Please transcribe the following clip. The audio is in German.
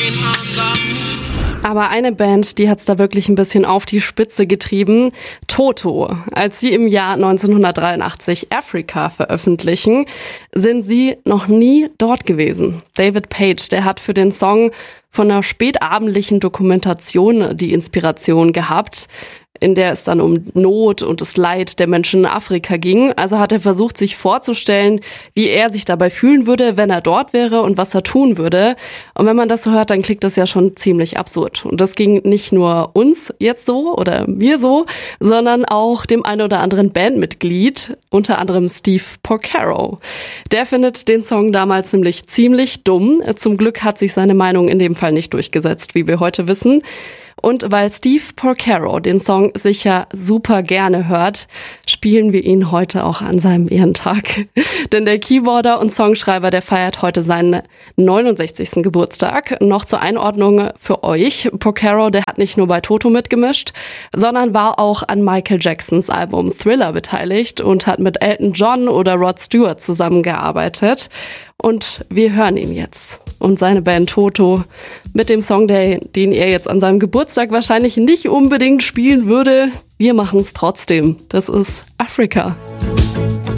Aber eine Band, die hat's da wirklich ein bisschen auf die Spitze getrieben, Toto. Als sie im Jahr 1983 Africa veröffentlichen, sind sie noch nie dort gewesen. David Page, der hat für den Song von einer spätabendlichen Dokumentation die Inspiration gehabt, in der es dann um Not und das Leid der Menschen in Afrika ging. Also hat er versucht, sich vorzustellen, wie er sich dabei fühlen würde, wenn er dort wäre und was er tun würde. Und wenn man das so hört, dann klingt das ja schon ziemlich absurd. Und das ging nicht nur uns jetzt so oder mir so, sondern auch dem einen oder anderen Bandmitglied, unter anderem Steve Porcaro. Der findet den Song damals nämlich ziemlich dumm. Zum Glück hat sich seine Meinung in dem Fall nicht durchgesetzt, wie wir heute wissen. Und weil Steve Porcaro den Song sicher super gerne hört, spielen wir ihn heute auch an seinem Ehrentag. Denn der Keyboarder und Songschreiber, der feiert heute seinen 69. Geburtstag. Noch zur Einordnung für euch. Porcaro, der hat nicht nur bei Toto mitgemischt, sondern war auch an Michael Jacksons Album Thriller beteiligt und hat mit Elton John oder Rod Stewart zusammengearbeitet. Und wir hören ihn jetzt und seine Band Toto mit dem Song, den er jetzt an seinem Geburtstag wahrscheinlich nicht unbedingt spielen würde. Wir machen es trotzdem. Das ist Africa.